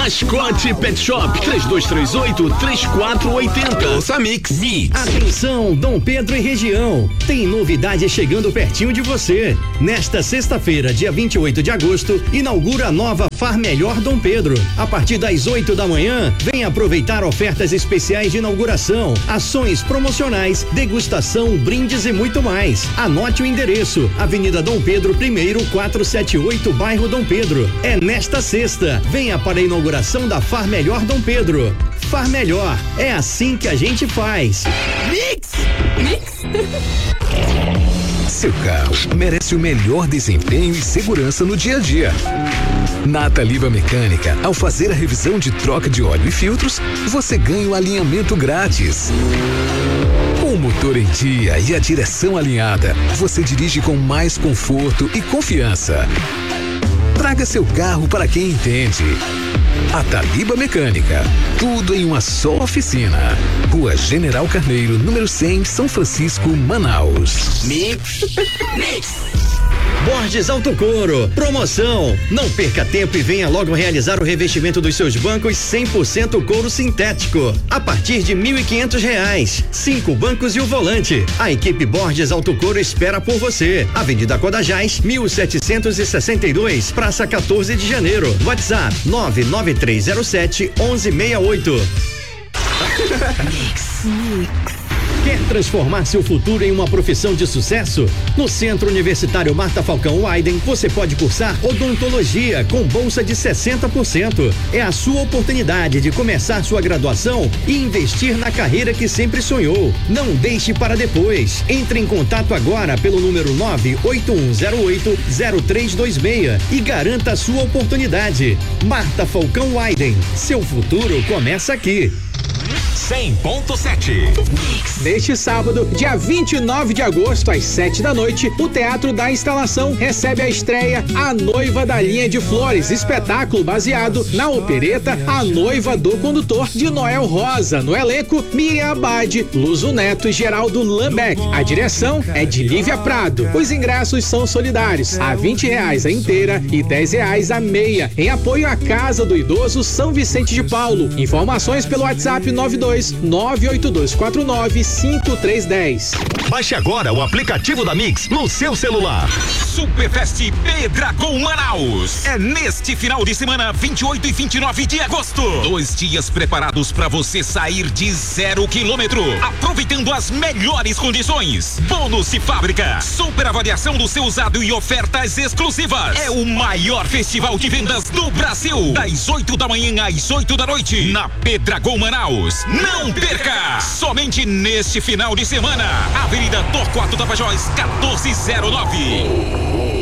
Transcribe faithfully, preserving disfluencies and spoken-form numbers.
Mascote Pet Shop, três dois três oito, três quatro oito zero. Ouça Mix. Mix. Atenção, Dom Pedro e região. Tem novidade chegando pertinho de você. Nesta sexta-feira, dia vinte e oito de agosto, inaugura a nova Far Melhor Dom Pedro. A partir das oito da manhã, vem aproveitar ofertas especiais de inauguração, ações promocionais, degustação, brindes e muito mais. Anote o endereço: Avenida Dom Pedro I, quatrocentos e setenta e oito, bairro Dom Pedro. É nesta sexta. Venha para a inauguração da Far Melhor Dom Pedro. Far Melhor, é assim que a gente faz. Mix! Mix! Seu carro merece o melhor desempenho e segurança no dia a dia. Na Taliba Mecânica, ao fazer a revisão de troca de óleo e filtros, você ganha o alinhamento grátis. Com o motor em dia e a direção alinhada, você dirige com mais conforto e confiança. Traga seu carro para quem entende. A Taliba Mecânica, tudo em uma só oficina. Rua General Carneiro, número cem, São Francisco, Manaus. Mix. Mix. Borges Alto Couro, promoção. Não perca tempo e venha logo realizar o revestimento dos seus bancos cem por cento couro sintético. A partir de mil e quinhentos reais. Cinco bancos e o volante. A equipe Borges Alto Couro espera por você. Avenida Codajás, mil setecentos e sessenta e dois, Praça quatorze de Janeiro. WhatsApp nove nove três zero sete, onze sessenta e oito. Mix. Mix. Quer transformar seu futuro em uma profissão de sucesso? No Centro Universitário Marta Falcão Wyden, você pode cursar odontologia com bolsa de sessenta por cento. É a sua oportunidade de começar sua graduação e investir na carreira que sempre sonhou. Não deixe para depois. Entre em contato agora pelo número nove oito um zero oito, zero três dois seis e garanta a sua oportunidade. Marta Falcão Wyden, seu futuro começa aqui. cem ponto sete. Neste sábado, dia vinte e nove de agosto, às sete da noite, o Teatro da Instalação recebe a estreia A Noiva da Linha de Flores, espetáculo baseado na opereta A Noiva do Condutor, de Noel Rosa. No elenco, Miriam Abad, Luzo Neto e Geraldo Lambeck. A direção é de Lívia Prado. Os ingressos são solidários, a vinte reais a inteira e dez reais a meia, em apoio à Casa do Idoso São Vicente de Paulo. Informações pelo WhatsApp nove dois nove oito dois quatro nove cinco três um zero. Baixe agora o aplicativo da Mix no seu celular. Superfest Pedragon Manaus. É neste final de semana, vinte e oito e vinte e nove de agosto. Dois dias preparados para você sair de zero quilômetro, aproveitando as melhores condições. Bônus de fábrica, super avaliação do seu usado e ofertas exclusivas. É o maior festival de vendas do Brasil. Das oito da manhã às oito da noite, na Pedragon Manaus. Não perca! Somente neste final de semana, Avenida Torquato Tapajós, quatorze zero nove.